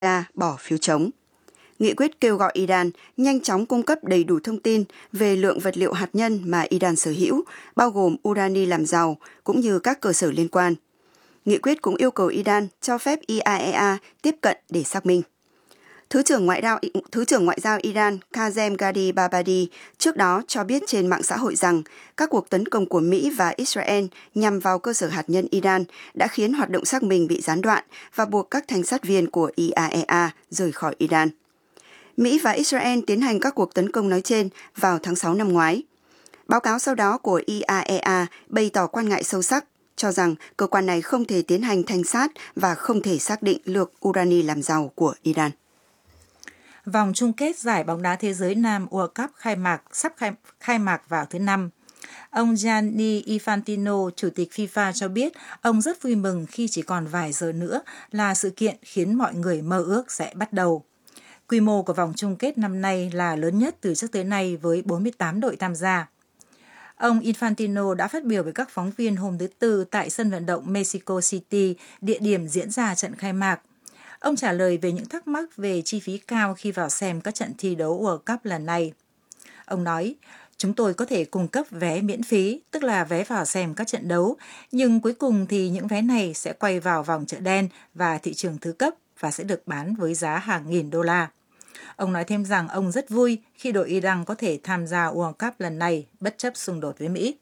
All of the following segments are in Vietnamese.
bỏ phiếu chống. Nghị quyết kêu gọi Iran nhanh chóng cung cấp đầy đủ thông tin về lượng vật liệu hạt nhân mà Iran sở hữu, bao gồm urani làm giàu, cũng như các cơ sở liên quan. Nghị quyết cũng yêu cầu Iran cho phép IAEA tiếp cận để xác minh. Thứ trưởng Ngoại giao Iran Kazem Gharibabadi trước đó cho biết trên mạng xã hội rằng các cuộc tấn công của Mỹ và Israel nhằm vào cơ sở hạt nhân Iran đã khiến hoạt động xác minh bị gián đoạn và buộc các thanh sát viên của IAEA rời khỏi Iran. Mỹ và Israel tiến hành các cuộc tấn công nói trên vào tháng 6 năm ngoái. Báo cáo sau đó của IAEA bày tỏ quan ngại sâu sắc, cho rằng cơ quan này không thể tiến hành thanh sát và không thể xác định lượng urani làm giàu của Iran. Vòng chung kết giải bóng đá thế giới Nam World Cup sắp khai mạc vào thứ Năm. Ông Gianni Infantino, Chủ tịch FIFA cho biết ông rất vui mừng khi chỉ còn vài giờ nữa là sự kiện khiến mọi người mơ ước sẽ bắt đầu. Quy mô của vòng chung kết năm nay là lớn nhất từ trước tới nay với 48 đội tham gia. Ông Infantino đã phát biểu với các phóng viên hôm thứ Tư tại sân vận động Mexico City, địa điểm diễn ra trận khai mạc. Ông trả lời về những thắc mắc về chi phí cao khi vào xem các trận thi đấu World Cup lần này. Ông nói, chúng tôi có thể cung cấp vé miễn phí, tức là vé vào xem các trận đấu, nhưng cuối cùng thì những vé này sẽ quay vào vòng chợ đen và thị trường thứ cấp và sẽ được bán với giá hàng nghìn đô la. Ông nói thêm rằng ông rất vui khi đội Iran có thể tham gia World Cup lần này bất chấp xung đột với Mỹ.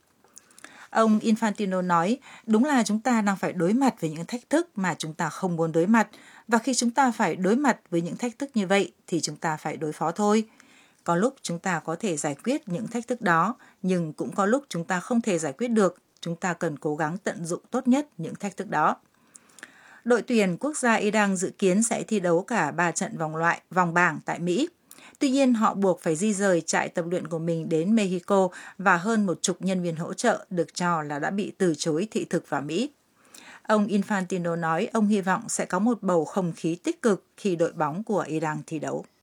Ông Infantino nói, đúng là chúng ta đang phải đối mặt với những thách thức mà chúng ta không muốn đối mặt, và khi chúng ta phải đối mặt với những thách thức như vậy thì chúng ta phải đối phó thôi. Có lúc chúng ta có thể giải quyết những thách thức đó, nhưng cũng có lúc chúng ta không thể giải quyết được. Chúng ta cần cố gắng tận dụng tốt nhất những thách thức đó. Đội tuyển quốc gia Iran dự kiến sẽ thi đấu cả 3 trận vòng bảng tại Mỹ. Tuy nhiên, họ buộc phải di rời trại tập luyện của mình đến Mexico và hơn 10 nhân viên hỗ trợ được cho là đã bị từ chối thị thực vào Mỹ. Ông Infantino nói ông hy vọng sẽ có một bầu không khí tích cực khi đội bóng của Iran thi đấu.